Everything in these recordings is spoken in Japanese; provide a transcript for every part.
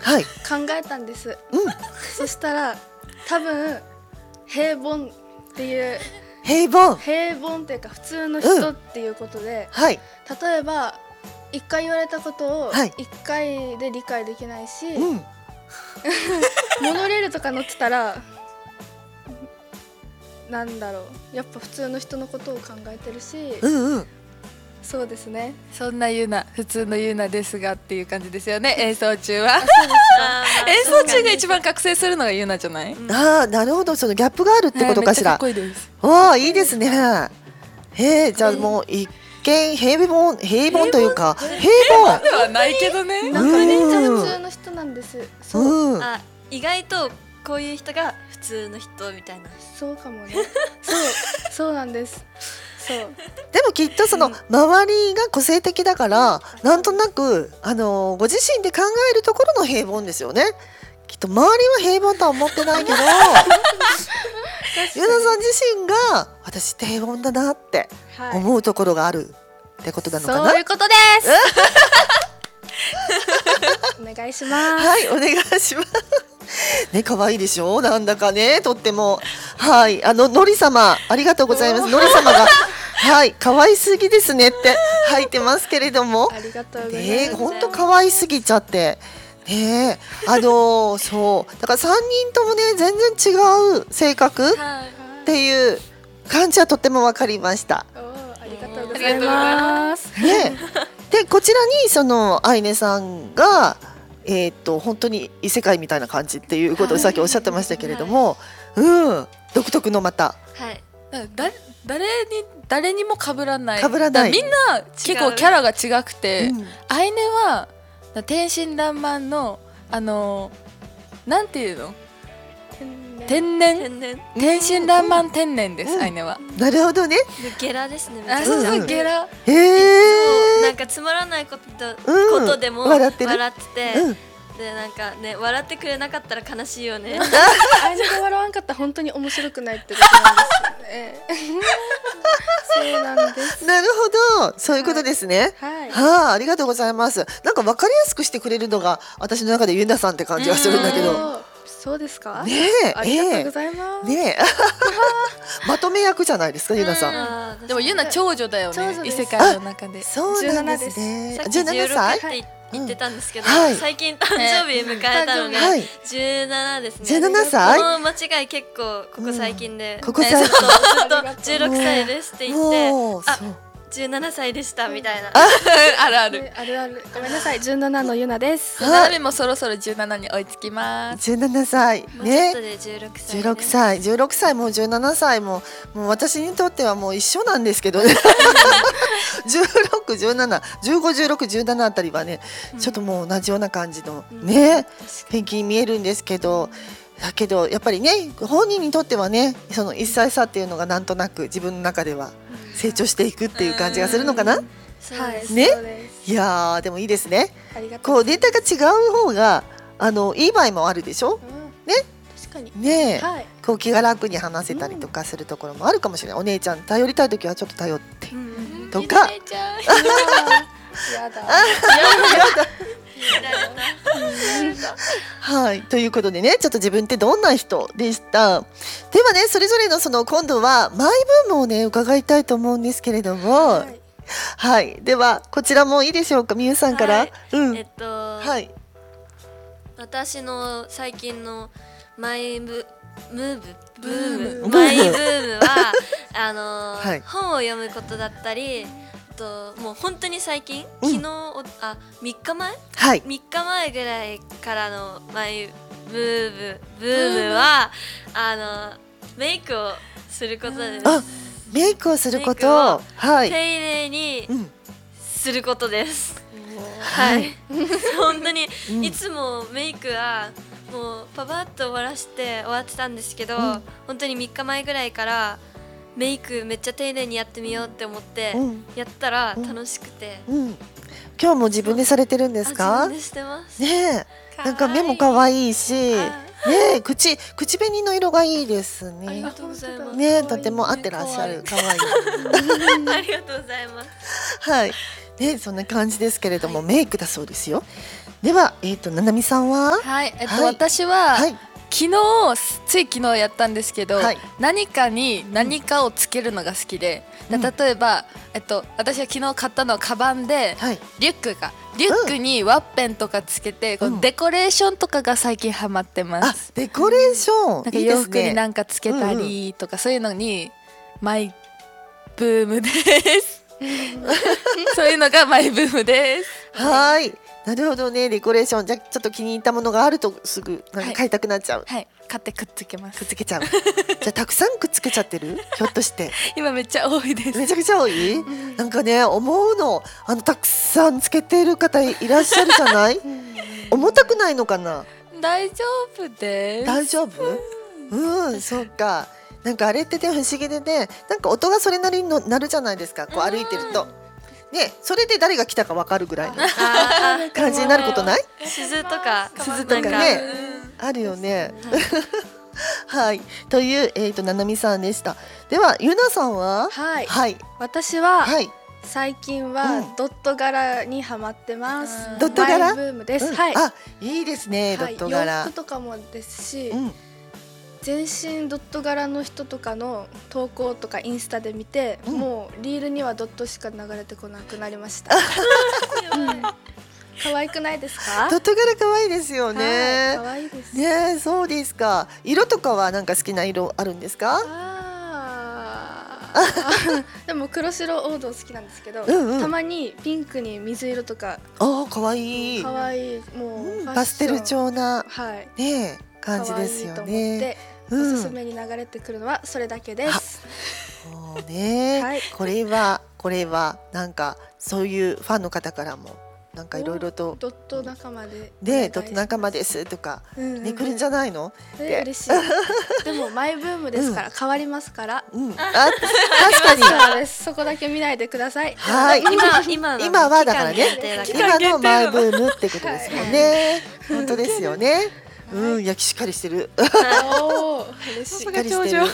はい、 考えたんです。 うん、 そしたら多分平凡っていう平凡っていうか普通の人っていうことで、 はい例えば一回言われたことをはい一回で理解できないし、 うんモノレールとか乗ってたらなんだろう、やっぱ普通の人のことを考えてるし、 うんうんそうですね。 そんなユナ普通のユナですがっていう感じですよね。演奏中はそうですか。 演奏中が一番覚醒するのがユナじゃない？ ああ、なるほど、そのギャップがあるってことかしら。 めっちゃかっこいいです。 わあ、いいですね。じゃあもう一見平凡というか平ではないけどね。 なんかめっちゃ普通の人なんです。そう、 凡。うん。 あ、意外とこういう人が普通の人みたいな。 そうかもね。そうなんです。そう。 でもきっとその周りが個性的だからなんとなくご自身で考えるところの平凡ですよね。きっと周りは平凡とは思ってないけどユナさん自身が私って平凡だなってはい。 思うところがあるってことなのかな。 そういうことです。お願いします。 はい、お願いします。ね、可愛いでしょ、なんだかね、とっても。はい、のり様、ありがとうございます。のり様が、はい、可愛すぎですねって入ってますけれども。 ありがとうございます。 本当可愛すぎちゃって。ね、そう、だから三人ともね、全然違う性格っていう感じはとってもわかりました。 おー、ありがとうございます。 ね、で、こちらにそのあいねさんが。本当に異世界みたいな感じっていうことをさっきおっしゃってましたけれども、独特のまた、 はい。 誰にも被らない。 被らない。 みんな結構キャラが違くて、 うんアイネは天真爛漫のなんていうの？天真爛漫天然です。アイネは。 なるほどね。 ゲラですね。 あ、そうそう、 うんゲラ。 なんかつまらないことでも笑ってる笑ってて、 うんでなんかね、笑ってくれなかったら悲しいよね。 あれで笑わんかったら本当に面白くないってことなんですよね。そうなんです。 なるほど、そういうことですね。 はい。 ありがとうございます。なんか分かりやすくしてくれるのが私の中でユナさんって感じがするんだけど。 おー、そうですか。 ねえ、 ありがとうございます。 ねえまとめ役じゃないですか、ユナさん。 あーでもユナ長女だよね。 長女です異世界の中で。 そうなんですね。 さっき 17 16 歳って言ってたんですけど、 はい最近誕生日迎えたので、 はい 17ですね。 17歳この間違い結構ここ最近で、 ここ最近ずっと16歳ですって言ってもう、 あ、 そう 17歳でしたみたいな。 あるある。 あるある。ごめんなさい。17のゆなです。 ななみもそろそろ17に追いつきます。 17歳もうちょっとね。 で16歳、ね。 16歳も17歳ももう私にとってはもう一緒なんですけどね16、17、15、16、17あたりはね、ちょっともう同じような感じのね、ペンキに見えるんですけど、だけどやっぱりね、本人にとってはね、その1歳差っていうのがなんとなく自分の中では成長していくっていう感じがするのかな。 はい。 ねそうです。 いやーでもいいですね。 ありがとうこうございます。 データが違う方がいい場合もあるでしょ。 ね。確かに。 ねえ、 はい。 こう気が楽に話せたりとかするところもあるかもしれない。お姉ちゃん頼りたい時はちょっと頼ってとか。 ゆなちゃん。 やだ。 はいということでね、ちょっと自分ってどんな人でした。ではね、それぞれのその今度はマイブームをね伺いたいと思うんですけれども、はい、ではこちらもいいでしょうか、みゆさんから。 はいはい、 私の最近のマイブームムははい本を読むことだったり、もう本当に最近、昨日3日前はい 3日前ぐらいからのマイブームはメイクをすることです。 あ、メイクをするこメイクをと、はい、 丁寧にうんすることです。はい本当にうんいつもメイクはもうパパッと終わらして終わってたんですけど、 うん本当に3日前ぐらいからメイクめっちゃ丁寧にやってみようって思ってうんやったら楽しくて、 うん、今日も自分でされてるんです自か分でしてます。 ねえ、なんか目も可愛いし、ねえ、口紅の色がいいですありがね。 とうございます。 ねえ、とても合ってらっしゃる、可愛い。 ありがとうございます。 はい、ねえ、そんな感じですけれども、メイクだそうですよ。 ではななみさんは。 はい、 はい私は、 はい昨日つい昨日やったんですけど、 はい何かに何かをつけるのが好きで、 うん例えば、私が昨日買ったのはカバンで、 はいリュックにワッペンとかつけて、こうんのデコレーションとかが最近ハマってまあす。 デコレーションなんかいいです洋服にね。 なんかつけたりとか、そういうのにマイブームですそういうのがマイブームです。 はいなるほどね。デコレーションじゃあちょっと気に入ったものがあるとすぐなんか買いたくなっちゃう、 はい、買ってくっつけますくっつけちゃうじゃあたくさんくっつけちゃってるひょっとして今めっちゃ多いです。 めちゃくちゃ多い、なんかね思うのたくさんつけてる方いらっしゃるじゃない重たくないのかな。 大丈夫です。 大丈夫そうか。なんかあれってね不思議でね、なんか音がそれなりに鳴るじゃないですか、こう歩いてるとね、それで誰が来たかわかるぐらいの感じになることない？ 鈴とか鈴とかねあるよねはいというななみさんでした。ではゆなさんは。 はい、 はい私は、 はい最近うんはドット柄にハマってます。 ドット柄マイブームです。 うんはい。 あいいですねドはいット柄洋服とかもですし、 うん全身ドット柄の人とかの投稿とかインスタで見て、 うんもうリールにはドットしか流れてこなくなりました。可愛くないですか？ ドット柄可愛いですよはいね可愛いです。 ねそうですか。色とかはなんか好きな色あるんですか？ でも黒白王道好きなんですけど、 うんうんたまにピンクに水色とかあ可愛い可愛いもうファッションパステル調なはいね感じですよ可愛いと思っね。 ておすすめに流れてくるのはそれだけです。 そうね、 はいこれはなんかそういうファンの方からもなんかいろいろとドット仲間でドット仲間ですとかね来るんじゃゃないの？ 嬉しい。でもマイブームですから変わりますから。 うん確かにそうです。そこだけ見ないでください。 はい今はだからね期間限定だから今のマイブームってことですもんね。本当ですよね。いやしっかりしてる。 おー嬉しいしっ。かりしてる。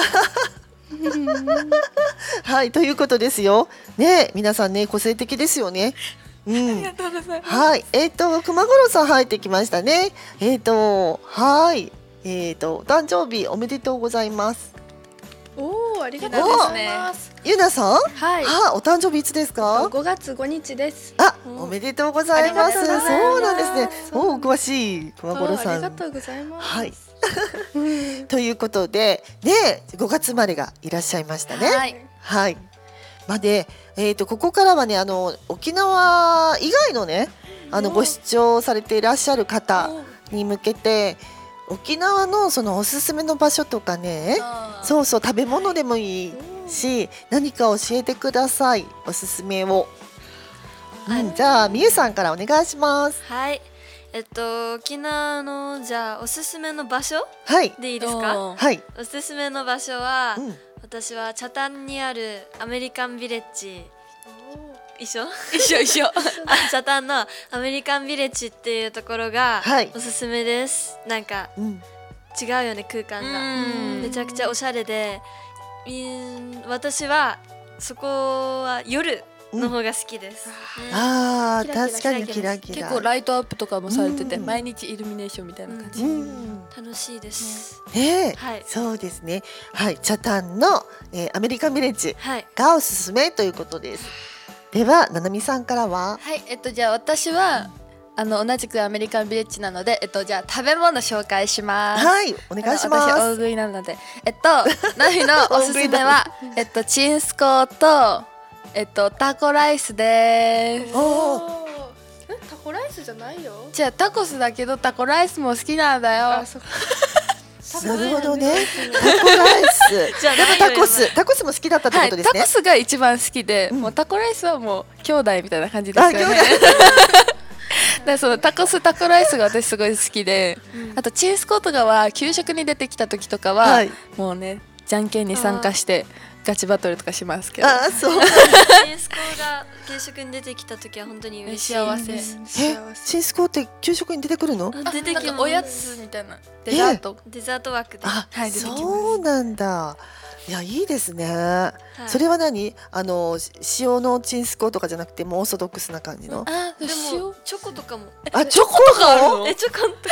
はいということですよ。ね皆さんね個性的ですよね。はい熊五郎さん入ってきましたね。はいお誕生日おめでとうございます。 おーありがとうございます。 ゆなさんはい。 お誕生日いつですか？ 5月5日です。 おめでとうございます。 ありがとうございますそうなんですね。 そうお詳しい熊五郎さん。 ありがとうございます。 はい。ということでね5月生まれがいらっしゃいましたね。 はいはい。まあでここからはね沖縄以外のねご視聴されていらっしゃる方に向けて沖縄のそのおすすめの場所とかね、そう食べ物でもいいし何か教えてくださいおすすめを。じゃあみゆさんからお願いします。 はい沖縄のじゃあおすすめの場所はいでいいですか？ はい。 おすすめの場所は、 うん私は北谷にあるアメリカンビレッジ一緒一緒北谷のアメリカンビレッジっていうところがはいおすすめです。なんかうん違うよね空間がうんめちゃくちゃおしゃれで、私はそこは夜の方が好きです。 ああキラキラ確かにキラキラ。 結構ライトアップとかもされてて、 うん毎日イルミネーションみたいな感じ、 楽しいです。 ねえ、 はいそうですね。はい北谷のアメリカンビレッジはいがおすすめということです。ではななみさんからは。 はいじゃあ私は同じくアメリカンビレッジなのでじゃあ食べ物紹介します。 はいお願いします。 私大食いなのでナミのおすすめはチンスコーとタコライスです。 おータコライスじゃないよ。 じゃあタコスだけどタコライスも好きなんだよ。 あ、そっか。 なるほどね。タコライス。 じゃあでもタコスも好きだったってことですね。 タコスが一番好きで、 うんもうタコライスはもう兄弟みたいな感じですよね。 兄弟でそのタコライスが私すごい好きで、あとチンスコーとかは給食に出てきた時とかは、 はいもうねじゃんけんに参加してガチバトルとかしますけど。 そう。 チンスコが給食に出てきた時は本当に嬉しい幸せです。 チンスコって給食に出てくるの？ 出てきます。 なんかおやつみたいなデザート。 デザート枠で。 あ、 はい出てきますそうなんだ。 いやいいですね。 はいそれは何塩のチンスコとかじゃなくてもうオーソドックスな感じの。 あで塩もチョコとかもあチョコがあるのチョコとか